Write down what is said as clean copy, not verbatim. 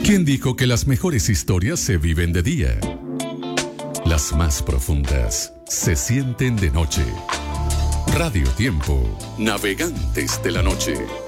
¿Quién dijo que las mejores historias se viven de día? Las más profundas se sienten de noche. Radio Tiempo, navegantes de la noche.